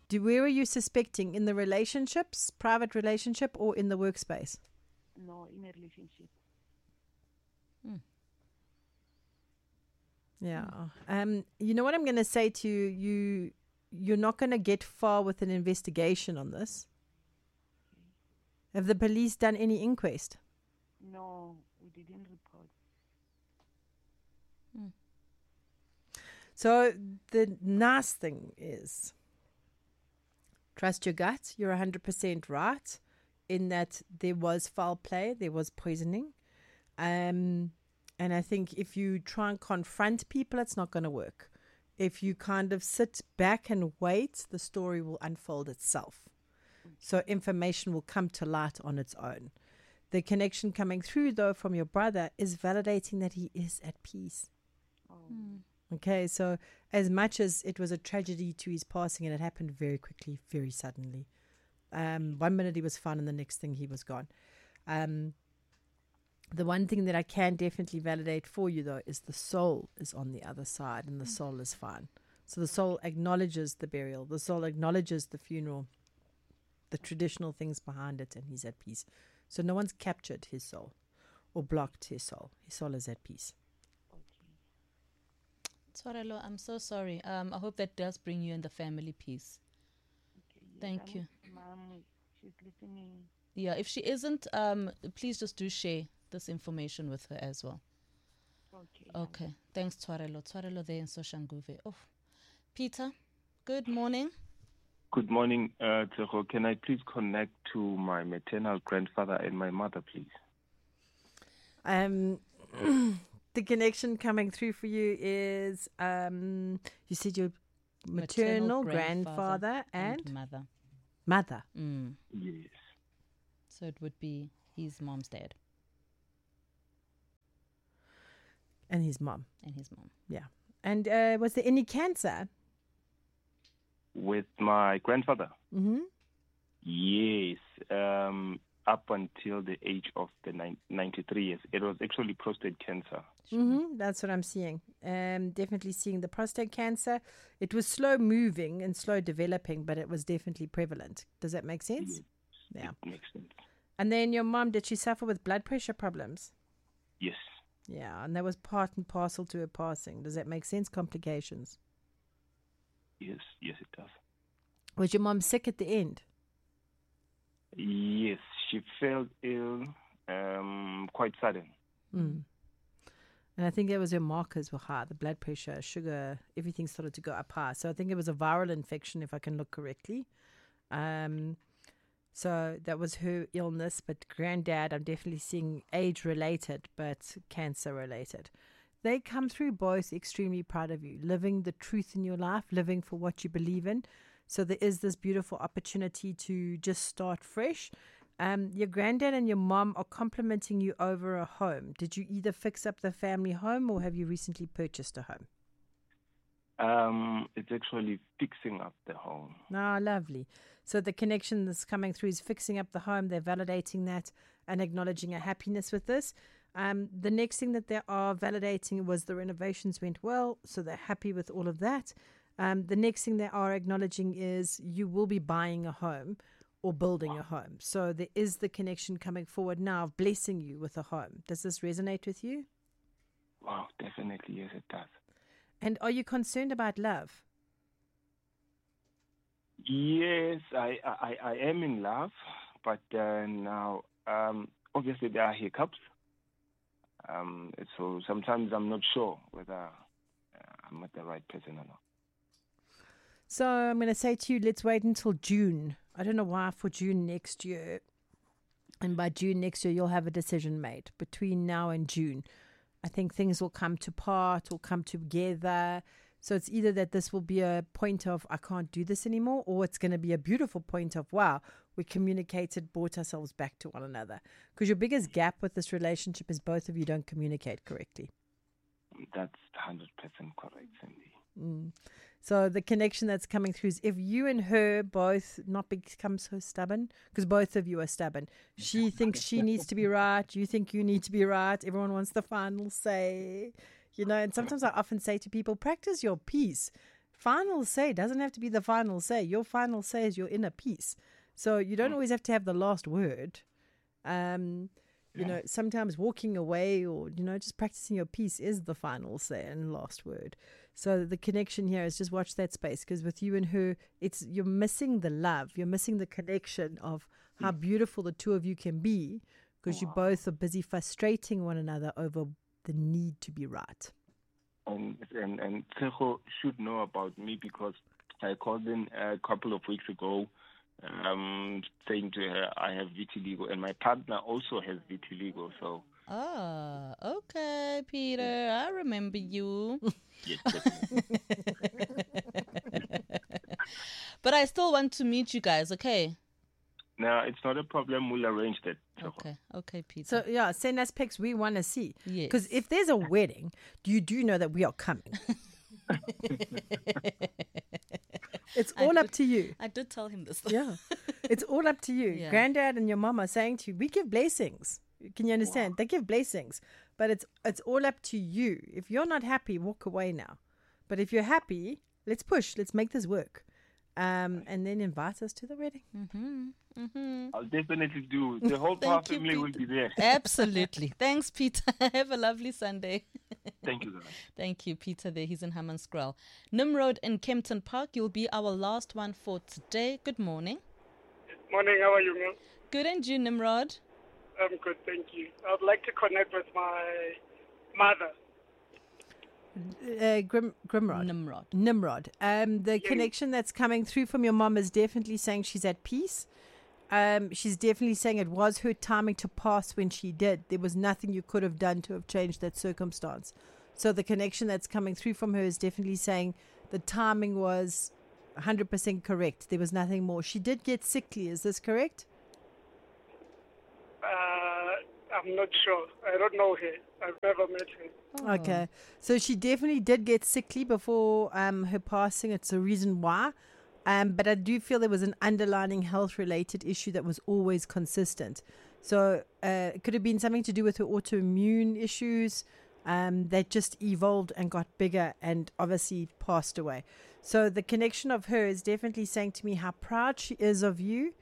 Where were you suspecting? In the relationships, private relationship, or in the workspace? No, in a relationship. Yeah. You know what I'm going to say to you? You're not going to get far with an investigation on this. Have the police done any inquest? No, we didn't report. So the nice thing is, trust your gut. You're 100% right in that there was foul play, there was poisoning. And I think if you try and confront people, it's not going to work. If you kind of sit back and wait, the story will unfold itself. So information will come to light on its own. The connection coming through, though, from your brother is validating that he is at peace. Okay, so as much as it was a tragedy to his passing, and it happened very quickly, very suddenly. 1 minute he was fine, and the next thing he was gone. The one thing that I can definitely validate for you, though, is the soul is on the other side, and the soul is fine. So the soul acknowledges the burial. The soul acknowledges the funeral, the traditional things behind it, and he's at peace. So no one's captured his soul or blocked his soul. His soul is at peace. Tshwarelo, I'm so sorry. I hope that does bring you and the family peace. Okay, Thank you. Mom, she's listening. Yeah, if she isn't, please just do share this information with her as well. Okay. Okay, thanks, Tshwarelo. Tshwarelo there in Soshanguve. Oh, Peter, good morning. Good morning, Tseho. Can I please connect to my maternal grandfather and my mother, please? The connection coming through for you is, you said your maternal grandfather and mother. mother. Yes. So it would be his mom's dad And his mom. and his mom. Yeah. And was there any cancer? With my grandfather? Mm-hmm. Yes. Up until the age of the 93 years. It was actually prostate cancer. Mm-hmm. That's what I'm seeing. Definitely seeing the prostate cancer. It was slow moving and slow developing, but it was definitely prevalent. Does that make sense? Yes, Yeah. it makes sense. And then your mom, did she suffer with blood pressure problems? Yes. Yeah, and that was part and parcel to her passing. Does that make sense? Complications. Yes, it does. Was your mom sick at the end? Yes, she fell ill quite sudden. And I think it was her markers were high, the blood pressure, sugar, everything started to go up high. So I think it was a viral infection, if I can look correctly. So that was her illness. But granddad, I'm definitely seeing age-related, but cancer-related. They come through both extremely proud of you, living the truth in your life, living for what you believe in. So there is this beautiful opportunity to just start fresh. Your granddad and your mom are complimenting you over a home. Did you either fix up the family home or have you recently purchased a home? It's actually fixing up the home. Ah, lovely. So the connection that's coming through is fixing up the home. They're validating that and acknowledging a happiness with this. The next thing that they are validating was the renovations went well, so they're happy with all of that. The next thing they are acknowledging is you will be buying a home or building a home. So there is the connection coming forward now of blessing you with a home. Does this resonate with you? Wow, definitely, yes, it does. And are you concerned about love? Yes, I am in love, but now obviously there are hiccups. So sometimes I'm not sure whether I'm with the right person or not. So I'm going to say to you, let's wait until June. I don't know why for June next year. And by June next year, you'll have a decision made between now and June. I think things will come to part or come together. So it's either that this will be a point of, I can't do this anymore, or it's going to be a beautiful point of, wow, we communicated, brought ourselves back to one another. Because your biggest gap with this relationship is both of you don't communicate correctly. That's 100% correct, Cindy. So the connection that's coming through is if you and her both not become so stubborn, because both of you are stubborn. She thinks she needs to be right. You think you need to be right. Everyone wants the final say, and sometimes I often say to people, practice your peace. final say doesn't have to be the final say. Your final say is your inner peace. So you don't always have to have the last word. You know, sometimes walking away or, you know, just practicing your peace is the final say and last word. So the connection here is just watch that space, because with you and her, you're missing the love. You're missing the connection of how beautiful the two of you can be, because you both are busy frustrating one another over the need to be right. And Tseho should know about me, because I called in a couple of weeks ago saying to her I have vitiligo, and my partner also has vitiligo. So. Ah, okay, Peter. I remember you. Yes, definitely. But I still want to meet you guys, okay? No, it's not a problem. We'll arrange that. Okay, Peter. So, yeah, send us pics we want to see. Yes. Because if there's a wedding, you do know that we are coming. It's all up to you. I did tell him this. Yeah. It's all up to you. Yeah. Granddad and your mom are saying to you, we give blessings. Can you understand? Wow. They give blessings. But it's all up to you. If you're not happy, walk away now. But if you're happy, let's push. Let's make this work. And then invite us to the wedding. I'll definitely do. The whole Power family will be there. Absolutely. Thanks, Peter. Have a lovely Sunday. Thank you, guys. Thank you, Peter. There, he's in Hammanskraal. Nimrod in Kempton Park. You'll be our last one for today. Good morning. Morning. How are you, ma'am? Good, and you, Nimrod? I'm good, thank you. I'd like to connect with my mother. Nimrod. The connection that's coming through from your mom is definitely saying she's at peace. She's definitely saying it was her timing to pass when she did. There was nothing you could have done to have changed that circumstance. So the connection that's coming through from her is definitely saying the timing was 100% correct. There was nothing more. She did get sickly. Is this correct? I'm not sure. I don't know her. I've never met her. Oh. Okay. So she definitely did get sickly before her passing. It's the reason why. But I do feel there was an underlying health-related issue that was always consistent. So it could have been something to do with her autoimmune issues that just evolved and got bigger and obviously passed away. So the connection of her is definitely saying to me how proud she is of you.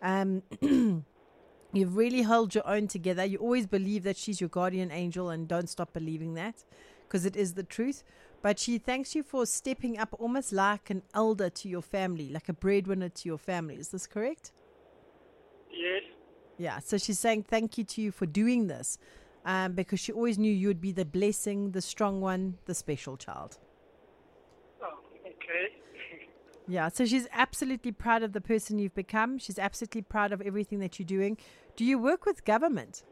You've really held your own together. You always believe that she's your guardian angel, and don't stop believing that, because it is the truth. But she thanks you for stepping up almost like an elder to your family, like a breadwinner to your family. Is this correct? Yes. Yeah, so she's saying thank you to you for doing this, because she always knew you would be the blessing, the strong one, the special child. Oh, okay. Yeah, so she's absolutely proud of the person you've become. She's absolutely proud of everything that you're doing. Do you work with government?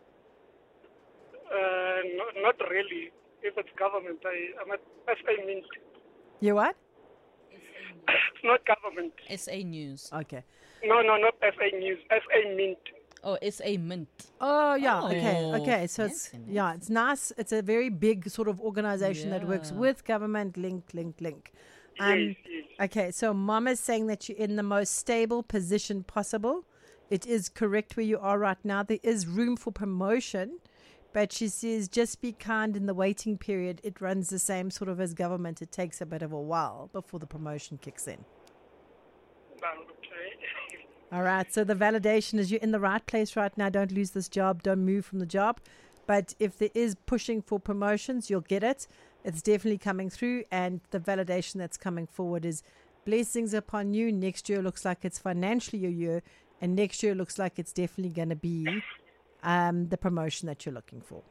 Not really. If it's government, I'm at SA Mint. You what? It's not government. SA News. Okay. No, not SA News. SA Mint. Oh, SA Mint. Oh, yeah. Oh, Okay. So fancy, it's nice. It's a very big sort of organization that works Yeah. with government. Link. Yes. Okay, so Mom is saying that you're in the most stable position possible. It is correct where you are right now. There is room for promotion, but she says just be kind in the waiting period. It runs the same sort of as government. It takes a bit of a while before the promotion kicks in. Okay. All right, so the validation is you're in the right place right now. Don't lose this job. Don't move from the job. But if there is pushing for promotions, you'll get it. It's definitely coming through, and the validation that's coming forward is blessings upon you. Next year looks like it's financially your year, and next year looks like it's definitely going to be the promotion that you're looking for.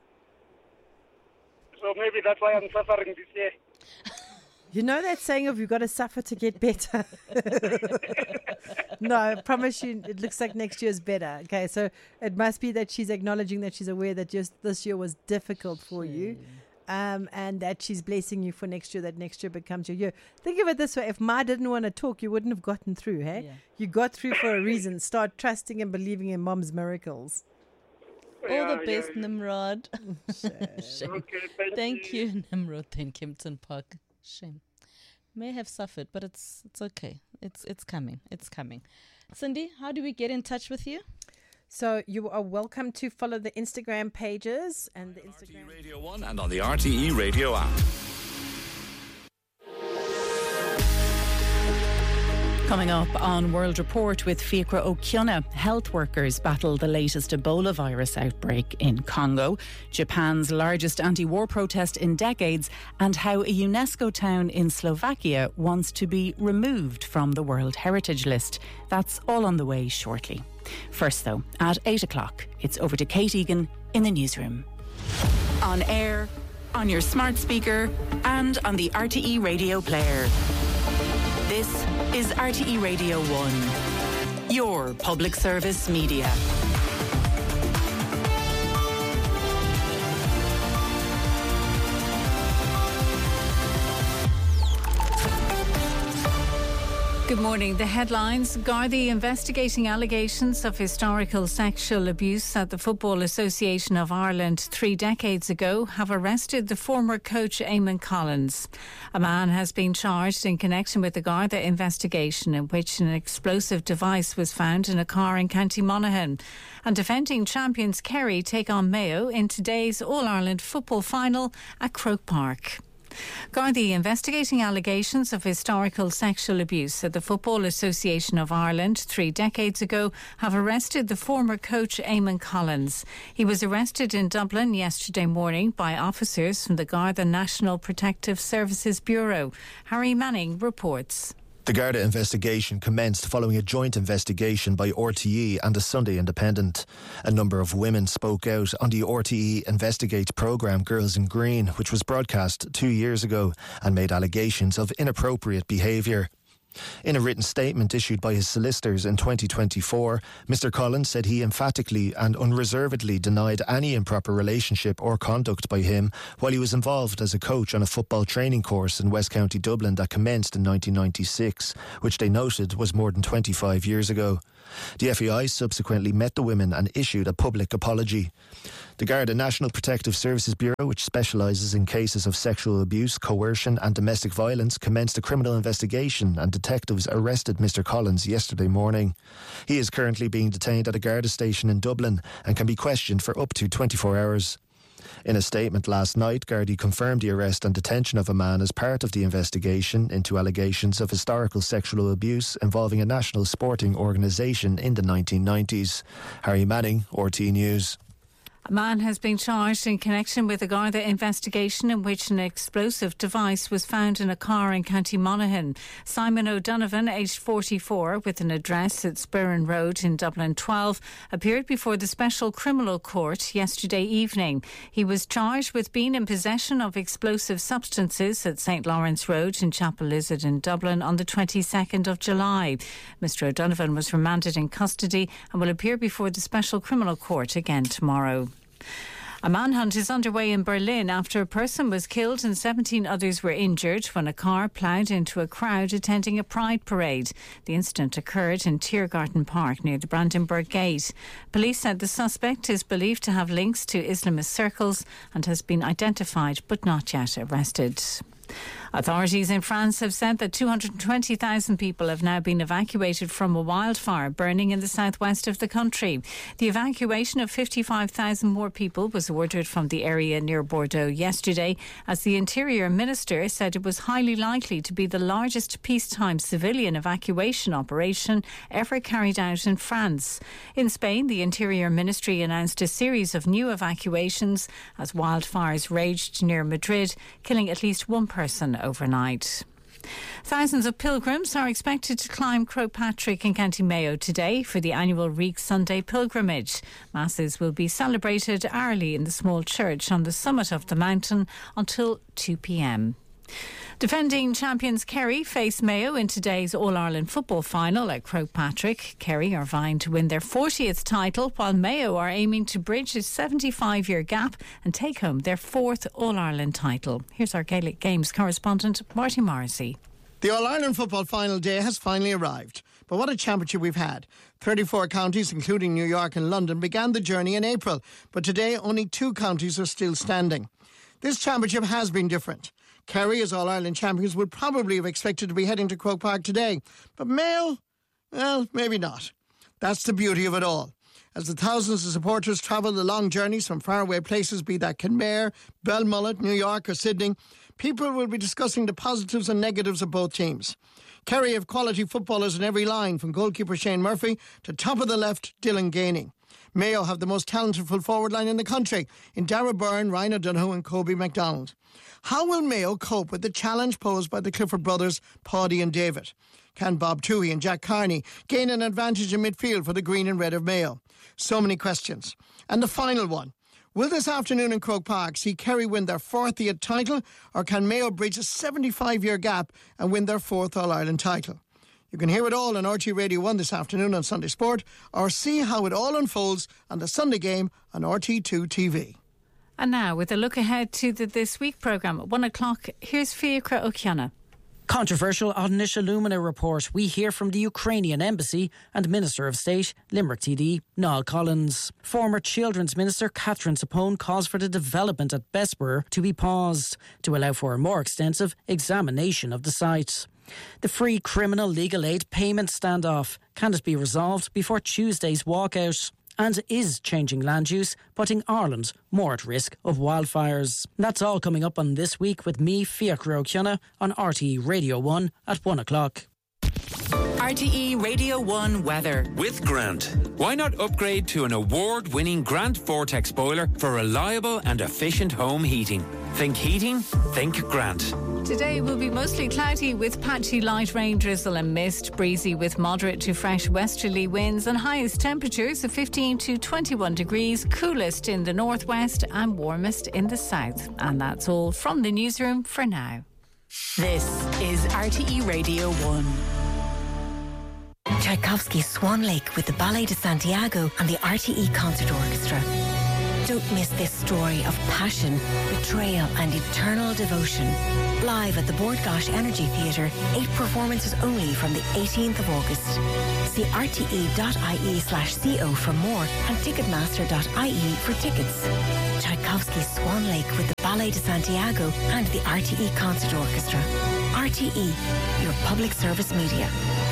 So maybe that's why I'm suffering this year. You know that saying of you got to suffer to get better? No, I promise you it looks like next year's better. Okay, so it must be that she's acknowledging that she's aware that just this year was difficult for you. And that she's blessing you for next year, that next year becomes your year. Think of it this way. If Ma didn't want to talk, you wouldn't have gotten through, hey? Yeah. You got through for a reason. Start trusting and believing in Mom's miracles. All the best, Nimrod. Shame. Okay, Thank you, Nimrod in Kempton Park. Shame. May have suffered, but it's okay. It's coming. It's coming. Cindy, how do we get in touch with you? So you are welcome to follow the Instagram pages and the Instagram RTE Radio 1 and on the RTE Radio app. Coming up on World Report with Fiachra O'Ciona, health workers battle the latest Ebola virus outbreak in Congo, Japan's largest anti-war protest in decades, and how a UNESCO town in Slovakia wants to be removed from the World Heritage List. That's all on the way shortly. First though, at 8 o'clock, it's over to Kate Egan in the newsroom. On air, on your smart speaker and on the RTE radio player. This is RTE Radio 1, your public service media. Good morning. The headlines. Gardaí investigating allegations of historical sexual abuse at the Football Association of Ireland 3 decades ago have arrested the former coach Eamon Collins. A man has been charged in connection with the Garda investigation in which an explosive device was found in a car in County Monaghan. And defending champions Kerry take on Mayo in today's All-Ireland football final at Croke Park. Gardaí investigating allegations of historical sexual abuse at the Football Association of Ireland 3 decades ago have arrested the former coach Eamon Collins. He was arrested in Dublin yesterday morning by officers from the Garda National Protective Services Bureau. Harry Manning reports. The Garda investigation commenced following a joint investigation by RTE and the Sunday Independent. A number of women spoke out on the RTE Investigates programme Girls in Green, which was broadcast 2 years ago, and made allegations of inappropriate behaviour. In a written statement issued by his solicitors in 2024, Mr Collins said he emphatically and unreservedly denied any improper relationship or conduct by him while he was involved as a coach on a football training course in West County Dublin that commenced in 1996, which they noted was more than 25 years ago. The FAI subsequently met the women and issued a public apology. The Garda National Protective Services Bureau, which specialises in cases of sexual abuse, coercion and domestic violence, commenced a criminal investigation and detectives arrested Mr Collins yesterday morning. He is currently being detained at a Garda station in Dublin and can be questioned for up to 24 hours. In a statement last night, Gardaí confirmed the arrest and detention of a man as part of the investigation into allegations of historical sexual abuse involving a national sporting organisation in the 1990s. Harry Manning, RTE News. A man has been charged in connection with a Garda investigation in which an explosive device was found in a car in County Monaghan. Simon O'Donovan, aged 44, with an address at Spurren Road in Dublin 12, appeared before the Special Criminal Court yesterday evening. He was charged with being in possession of explosive substances at St Lawrence Road in Chapel Lizard in Dublin on the 22nd of July. Mr O'Donovan was remanded in custody and will appear before the Special Criminal Court again tomorrow. A manhunt is underway in Berlin after a person was killed and 17 others were injured when a car ploughed into a crowd attending a pride parade. The incident occurred in Tiergarten Park near the Brandenburg Gate. Police said the suspect is believed to have links to Islamist circles and has been identified but not yet arrested. Authorities in France have said that 220,000 people have now been evacuated from a wildfire burning in the southwest of the country. The evacuation of 55,000 more people was ordered from the area near Bordeaux yesterday, as the Interior Minister said it was highly likely to be the largest peacetime civilian evacuation operation ever carried out in France. In Spain, the Interior Ministry announced a series of new evacuations as wildfires raged near Madrid, killing at least one person overnight. Thousands of pilgrims are expected to climb Croke Patrick in County Mayo today for the annual Reek Sunday pilgrimage. Masses will be celebrated hourly in the small church on the summit of the mountain until 2 p.m. Defending champions Kerry face Mayo in today's All-Ireland football final at Croke Patrick. Kerry are vying to win their 40th title, while Mayo are aiming to bridge a 75-year gap and take home their 4th All-Ireland title. Here's our Gaelic Games correspondent, Marty Morrissey. The All-Ireland football final day has finally arrived. But what a championship we've had. 34 counties, including New York and London, began the journey in April. But today, only 2 counties are still standing. This championship has been different. Kerry, as All-Ireland champions, would probably have expected to be heading to Croke Park today. But Mayo, well, maybe not. That's the beauty of it all. As the thousands of supporters travel the long journeys from faraway places, be that Kenmare, Belmullet, New York or Sydney, people will be discussing the positives and negatives of both teams. Kerry have quality footballers in every line, from goalkeeper Shane Murphy to top of the left Dylan Ganey. Mayo have the most talented full forward line in the country in Darragh Byrne, Ryan O'Donoghue and Kobe MacDonald. How will Mayo cope with the challenge posed by the Clifford brothers, Paddy and David? Can Bob Toohey and Jack Carney gain an advantage in midfield for the green and red of Mayo? So many questions. And the final one. Will this afternoon in Croke Park see Kerry win their 40th title, or can Mayo bridge a 75-year gap and win their 4th All-Ireland title? You can hear it all on RTÉ Radio 1 this afternoon on Sunday Sport, or see how it all unfolds on the Sunday Game on RT2 TV. And now, with a look ahead to the This Week programme at 1 o'clock, here's Fiachra O'Kiona. Controversial Odnisha Lumina report. We hear from the Ukrainian Embassy and Minister of State, Limerick TD, Niall Collins. Former Children's Minister Catherine Sapone calls for the development at Bessborough to be paused to allow for a more extensive examination of the site. The free criminal legal aid payment standoff. Can it be resolved before Tuesday's walkout? And is changing land use putting Ireland more at risk of wildfires? That's all coming up on This Week with me, Fiachra O'Kiona, on RTÉ Radio 1 at 1 o'clock. RTE Radio 1 weather. With Grant. Why not upgrade to an award-winning Grant Vortex boiler for reliable and efficient home heating? Think heating? Think Grant. Today will be mostly cloudy with patchy light rain, drizzle and mist, breezy with moderate to fresh westerly winds, and highest temperatures of 15 to 21 degrees, coolest in the northwest and warmest in the south. And that's all from the newsroom for now. This is RTE Radio 1. Tchaikovsky's Swan Lake with the Ballet de Santiago and the RTE Concert Orchestra. Don't miss this story of passion, betrayal and eternal devotion. Live at the Bord Gáis Energy Theatre, 8 performances only from the 18th of August. See rte.ie/co for more and ticketmaster.ie for tickets. Tchaikovsky's Swan Lake with the Ballet de Santiago and the RTE Concert Orchestra. RTE, your public service media.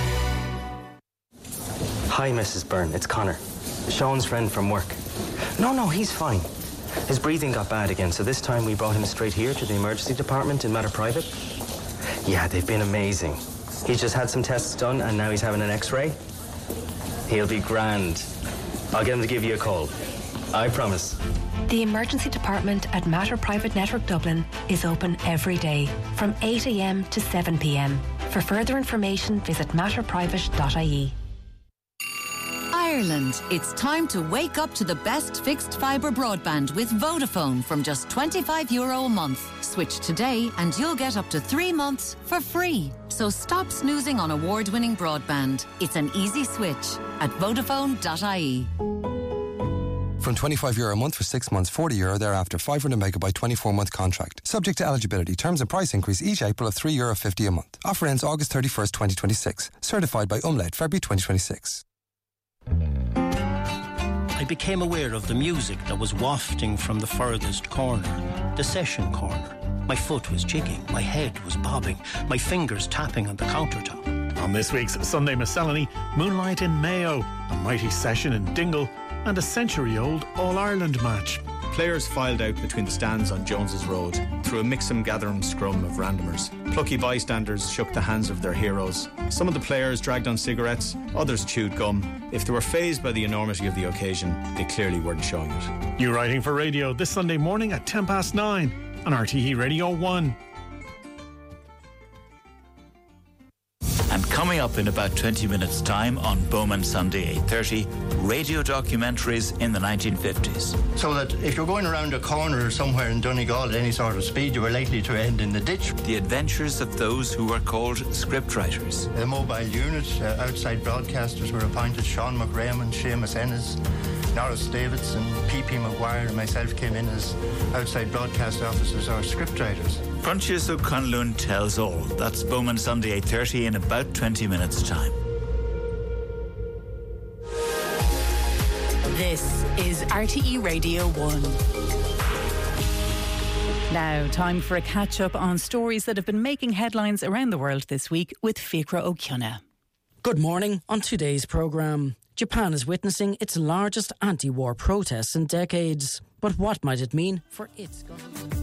Hi, Mrs. Byrne. It's Connor. Sean's friend from work. No, he's fine. His breathing got bad again, so this time we brought him straight here to the emergency department in Mater Private. Yeah, they've been amazing. He's just had some tests done and now he's having an x-ray. He'll be grand. I'll get him to give you a call. I promise. The emergency department at Mater Private Network Dublin is open every day from 8 a.m. to 7 p.m. For further information, visit materprivate.ie. Ireland, it's time to wake up to the best fixed fibre broadband with Vodafone from just €25 a month. Switch today and you'll get up to 3 months for free. So stop snoozing on award-winning broadband. It's an easy switch at Vodafone.ie. From €25 a month for 6 months, €40 thereafter, 500 megabyte 24-month contract. Subject to eligibility. Terms and price increase each April of €3.50 a month. Offer ends August 31st, 2026. Certified by Umlaut, February 2026. I became aware of the music that was wafting from the furthest corner, the session corner. My foot was jigging, my head was bobbing, my fingers tapping on the countertop. On this week's Sunday Miscellany, Moonlight in Mayo, a mighty session in Dingle, and a century-old All-Ireland match. Players filed out between the stands on Jones's Road through a mix-em-gather-em scrum of randomers. Plucky bystanders shook the hands of their heroes. Some of the players dragged on cigarettes, others chewed gum. If they were fazed by the enormity of the occasion, they clearly weren't showing it. You Writing for Radio this Sunday morning at 9:10 on RTE Radio 1. And coming up in about 20 minutes' time on Bowman Sunday 8:30, radio documentaries in the 1950s. So that if you're going around a corner somewhere in Donegal at any sort of speed, you were likely to end in the ditch. The adventures of those who were called scriptwriters. The mobile unit, outside broadcasters were appointed. Sean McRaymond, Seamus Ennis, Norris Davidson, P.P. Maguire and myself came in as outside broadcast officers or scriptwriters. Funchas O'Conlon tells all. That's Bowman Sunday 8:30 in about 20 minutes' time. This is RTE Radio 1. Now, time for a catch-up on stories that have been making headlines around the world this week with Fiachra O'Kiona. Good morning. On today's programme, Japan is witnessing its largest anti-war protests in decades. But what might it mean for its government?